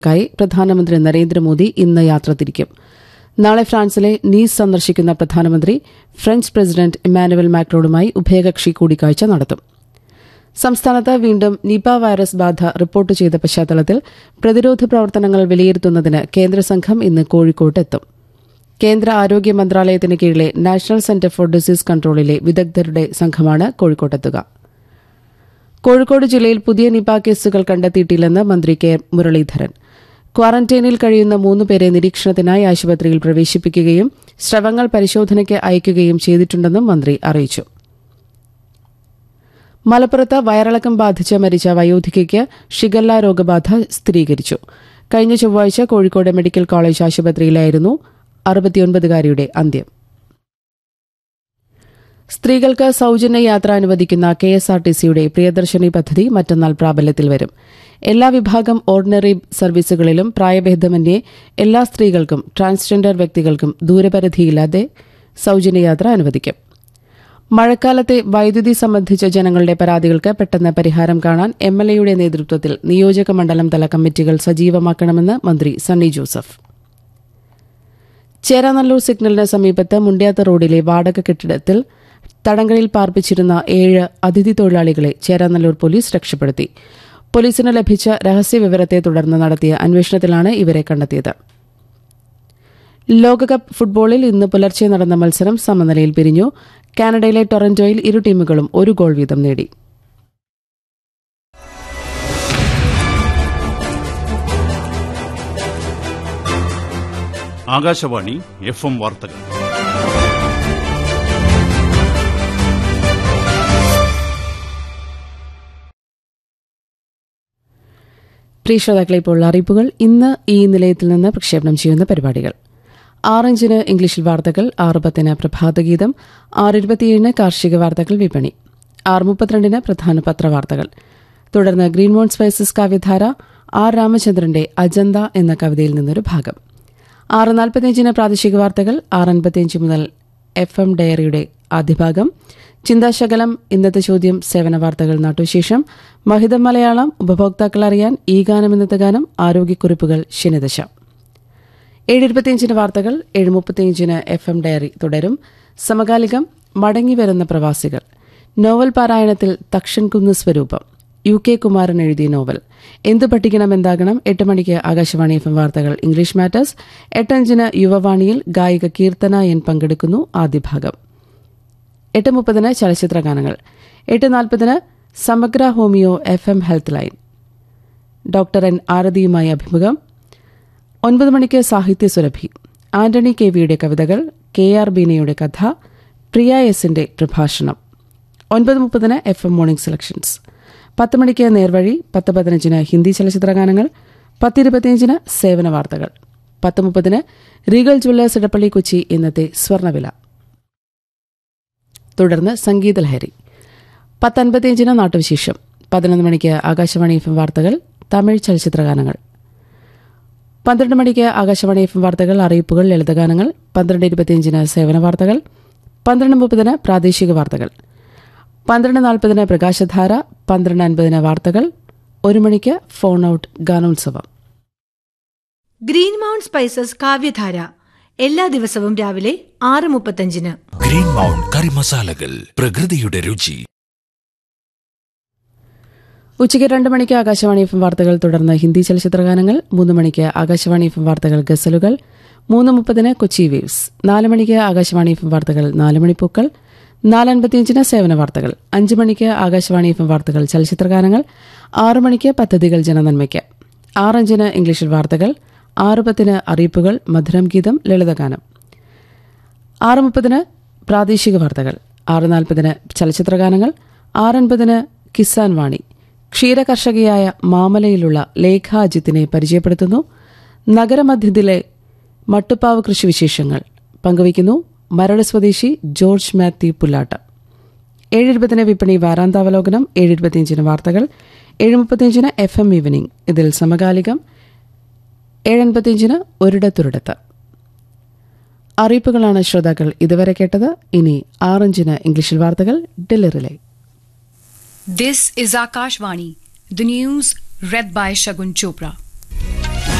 ായി പ്രധാനമന്ത്രി നരേന്ദ്രമോദി ഇന്ന് യാത്ര തിരിക്കും. നാളെ ഫ്രാൻസിലെ നീസ് സന്ദർശിക്കുന്ന പ്രധാനമന്ത്രി ഫ്രഞ്ച് പ്രസിഡന്റ് ഇമ്മാനുവൽ മാക്രോണുമായി ഉഭയകക്ഷി കൂടിക്കാഴ്ച നടത്തും. സംസ്ഥാനത്ത് വീണ്ടും നിപ വൈറസ് ബാധ റിപ്പോർട്ട് ചെയ്ത പശ്ചാത്തലത്തിൽ പ്രതിരോധ പ്രവർത്തനങ്ങൾ വിലയിരുത്തുന്നതിന് കേന്ദ്രസംഘം ഇന്ന് കോഴിക്കോട്ടെത്തും. കേന്ദ്ര ആരോഗ്യ മന്ത്രാലയത്തിന് കീഴിലെ നാഷണൽ സെന്റർ ഫോർ ഡിസീസ് കൺട്രോളിലെ വിദഗ്ധരുടെ സംഘമാണ് കോഴിക്കോട്ടെത്തുക. കോഴിക്കോട് ജില്ലയിൽ പുതിയ നിപ കേസുകൾ കണ്ടെത്തിയിട്ടില്ലെന്ന് മന്ത്രി കെ മുരളീധരൻ. ക്വാറന്റൈനിൽ കഴിയുന്ന 3 പേരെ നിരീക്ഷണത്തിനായി ആശുപത്രിയിൽ പ്രവേശിപ്പിക്കുകയും സ്രവങ്ങൾ പരിശോധനയ്ക്ക് അയക്കുകയും ചെയ്തിട്ടുണ്ടെന്നും മന്ത്രി അറിയിച്ചു. മലപ്പുറത്ത് വയറിളക്കം ബാധിച്ച് മരിച്ച വയോധികയ്ക്ക് ഷിഗല്ല രോഗബാധ സ്ഥിരീകരിച്ചു. കഴിഞ്ഞ ചൊവ്വാഴ്ച കോഴിക്കോട് മെഡിക്കൽ കോളേജ് ആശുപത്രിയിലായിരുന്നു 69-കാരിയുടെ അന്ത്യം. സ്ത്രീകൾക്ക് സൌജന്യ യാത്ര അനുവദിക്കുന്ന കെഎസ്ആർടിസിയുടെ പ്രിയദർശിനി പദ്ധതി മറ്റന്നാൾ പ്രാബല്യത്തിൽ വരും. എല്ലാ വിഭാഗം ഓർഡിനറി സർവീസുകളിലും പ്രായഭേദമന്യേ എല്ലാ സ്ത്രീകൾക്കും ട്രാൻസ്ജെൻഡർ വ്യക്തികൾക്കും ദൂരപരിധിയില്ലാതെ സൌജന്യയാത്ര അനുവദിക്കും. മഴക്കാലത്തെ വൈദ്യുതി സംബന്ധിച്ച ജനങ്ങളുടെ പരാതികൾക്ക് പെട്ടെന്ന് പരിഹാരം കാണാൻ എംഎൽഎയുടെ നേതൃത്വത്തിൽ നിയോജക മണ്ഡലം തല കമ്മിറ്റികൾ സജീവമാക്കണമെന്ന് മന്ത്രി സണ്ണി ജോസഫ്. ചേരാനല്ലൂർ സിഗ്നലിന് സമീപത്ത് മുണ്ടിയാത്ത റോഡിലെ വാടക കെട്ടിടത്തിൽ തടങ്കലിൽ പാർപ്പിച്ചിരുന്ന 7 അതിഥി തൊഴിലാളികളെ ചേരാനല്ലൂർ പോലീസ് രക്ഷപ്പെടുത്തി. പോലീസിന് ലഭിച്ച രഹസ്യവിവരത്തെ തുടർന്ന് നടത്തിയ അന്വേഷണത്തിലാണ് ഇവരെ കണ്ടെത്തിയത്. ലോകകപ്പ് ഫുട്ബോളിൽ ഇന്ന് പുലർച്ചെ നടന്ന മത്സരം സമനിലയിൽ പിരിഞ്ഞു. കാനഡയിലെ ടൊറന്റോയിൽ ഇരു ടീമുകളും 1 ഗോൾ വീതം നേടി. ആകാശവാണി FM വാർത്തകൾ. പ്രിയ ശ്രോതാക്കളെ, ഇപ്പോൾ അറിയിപ്പുകൾ. ഇന്ന് ഈ നിലയത്തിൽ നിന്ന് പ്രക്ഷേപണം ചെയ്യുന്ന പരിപാടികൾ: 6:05 ഇംഗ്ലീഷിൽ വാർത്തകൾ, 6:10 പ്രഭാതഗീതം, 6:27 കാർഷിക വാർത്തകൾ വിപണി, 6:32 പ്രധാന പത്രവാർത്തകൾ. തുടർന്ന് ഗ്രീൻമോൺ സ്പൈസസ് കാവ്യധാര, ആർ രാമചന്ദ്രന്റെ അജന്ത എന്ന കവിതയിൽ നിന്നൊരു ഭാഗം. 6:45 പ്രാദേശിക വാർത്തകൾ, 6:55 മുതൽ FM ഡയറിയുടെ ആദ്യഭാഗം, ചിന്താശകലം, ഇന്നത്തെ ചോദ്യം, സേവന വാർത്തകൾ, നാട്ടുവിശേഷം, മഹിതം മലയാളം, ഉപഭോക്താക്കൾ അറിയാൻ, ഈ ഗാനം ഇന്നത്തെ ഗാനം, ആരോഗ്യക്കുറിപ്പുകൾ, ശനിദശ. 7:25 വാർത്തകൾ, 7:35 FM ഡയറി തുടരും. സമകാലികം, മടങ്ങിവരുന്ന പ്രവാസികൾ, നോവൽ പാരായണത്തിൽ തക്ഷൻകുന്ന് സ്വരൂപം, UK കുമാരൻ എഴുതിയ നോവൽ. എന്തു പഠിക്കണം എന്താകണം. 8 മണിക്ക് ആകാശവാണി FM വാർത്തകൾ, ഇംഗ്ലീഷ് മാറ്റേഴ്സ്. 8:05 യുവവാണിയിൽ ഗായിക കീർത്തന എൻ പങ്കെടുക്കുന്നു, ആദ്യ ഭാഗം. 8:30 ചലച്ചിത്ര ഗാനങ്ങൾ. 8:40 സമഗ്ര homeo FM health line, doctor N ആരതിയുമായി അഭിമുഖം. 9 മണിക്ക് സാഹിത്യ സുരഭി, ആന്റണി KVയുടെ കവിതകൾ, KR ബീനയുടെ കഥ, പ്രിയ എസിന്റെ പ്രഭാഷണം. 9:30 FM മോർണിംഗ് സെലക്ഷൻസ്. 10 മണിക്ക് നേർവഴി, 10:15 ഹിന്ദി ചലച്ചിത്ര ഗാനങ്ങൾ, 10:25 സേവന വാർത്തകൾ, 10:30 റീഗൽ ജ്വല്ലേഴ്സ് ഇടപ്പള്ളി കൊച്ചി ഇന്നത്തെ സ്വർണ്ണവില. തുടർന്ന് സംഗീതലഹരി. 10:55 നാട്ടുവിശേഷം. 11 മണിക്ക് ആകാശവാണി FM വാർത്തകൾ, തമിഴ് ചലച്ചിത്ര ഗാനങ്ങൾ. 12 മണിക്ക് ആകാശവാണി FM വാർത്തകൾ, അറിയിപ്പുകൾ, ലളിതഗാനങ്ങൾ. 12:25 സേവന വാർത്തകൾ, 12:30 പ്രാദേശിക വാർത്തകൾ, 12:40 പ്രകാശധാര, 12:50 വാർത്തകൾ. 1 മണിക്ക് ഫോൺ ഔട്ട് ഗാനോത്സവം. ഗ്രീൻ മൗണ്ട് സ്പൈസസ് കാവ്യധാര എല്ലാ ദിവസവും രാവിലെ 6:35. ഗ്രീൻ മൗണ്ട് കറി മസാലകൾ, പ്രകൃതിയുടെ രുചി. ഉച്ചയ്ക്ക് 2 മണിക്ക് ആകാശവാണി FM വാർത്തകൾ, തുടർന്ന് ഹിന്ദി ചലച്ചിത്ര ഗാനങ്ങൾ. 3 മണിക്ക് ആകാശവാണി FM വാർത്തകൾ, ഗസലുകൾ. 3:30 കൊച്ചി വേവ്സ്. 4 മണിക്ക് ആകാശവാണി FM വാർത്തകൾ, 4 മണിപ്പൂക്കൾ. 4:55 സേവന വാർത്തകൾ. 5 മണിക്ക് ആകാശവാണി FM വാർത്തകൾ, ചലച്ചിത്ര ഗാനങ്ങൾ. 6 മണിക്ക് പദ്ധതികൾ ജനനന്മയ്ക്ക്. 6:05 ഇംഗ്ലീഷിൽ വാർത്തകൾ. 6:10 അറിയിപ്പുകൾ, മധുരം ഗീതം, ലളിതഗാനം. 6:30 പ്രാദേശിക വാർത്തകൾ. 6:40 ചലച്ചിത്ര ഗാനങ്ങൾ. 6:50 കിസാൻ വാണി. ക്ഷീരകർഷകയായ മാമലയിലുള്ള ലേഖ അജിത്തിനെ പരിചയപ്പെടുത്തുന്നു. നഗരമധ്യത്തിലെ മട്ടുപ്പാവ് കൃഷിവിശേഷങ്ങൾ പങ്കുവയ്ക്കുന്നു മരട് സ്വദേശി ജോർജ് മാത്യു പുല്ലാട്ട്. 7:20 വിപണി വാരാന്താവലോകനം. 7:25 വാർത്തകൾ. 7:35 FM ഈവനിംഗ്. ഇതിൽ സമകാലികം. 7:55 ഒരിടത്തൊരിടത്ത്. അറിയിപ്പുകളാണ് ശ്രോതാക്കൾ ഇതുവരെ കേട്ടത്. ഇനി 6:05 ഇംഗ്ലീഷിൽ വാർത്തകൾ, ഡൽഹിയിലെ. This is Akashvani. The news read by Shagun Chopra.